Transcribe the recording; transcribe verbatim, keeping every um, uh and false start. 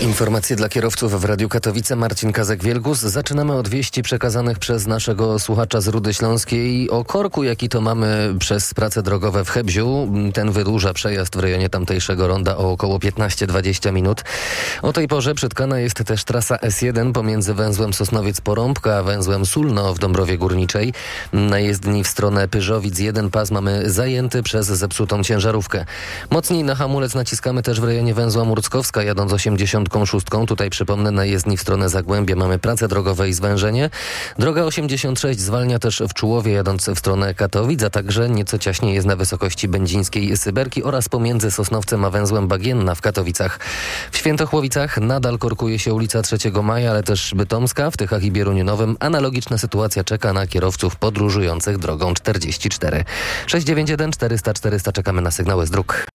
Informacje dla kierowców w Radiu Katowice. Marcin Kazek-Wielgus. Zaczynamy od wieści przekazanych przez naszego słuchacza z Rudy Śląskiej o korku, jaki to mamy przez prace drogowe w Hebziu. Ten wydłuża przejazd w rejonie tamtejszego ronda o około piętnaście dwadzieścia minut. O tej porze przytkana jest też trasa S jeden pomiędzy węzłem Sosnowiec-Porąbka a węzłem Sulno w Dąbrowie Górniczej. Na jezdni w stronę Pyżowic jeden pas mamy zajęty przez zepsutą ciężarówkę. Mocniej na hamulec naciskamy też w rejonie węzła Murckowska, jadąc osiemdziesiąt szóstką. Tutaj przypomnę, na jezdni w stronę Zagłębia mamy prace drogowe i zwężenie. Droga osiemdziesiąt sześć zwalnia też w Czułowie, jadąc w stronę Katowic, a także nieco ciaśniej jest na wysokości będzińskiej Syberki oraz pomiędzy Sosnowcem a węzłem Bagienna w Katowicach. W Świętochłowicach nadal korkuje się ulica trzeciego maja, ale też Bytomska. W Tychach i Bieruniu Nowym analogiczna sytuacja czeka na kierowców podróżujących drogą czterdzieści cztery. sześć dziewięć jeden czterysta czterysta czekamy na sygnały z dróg.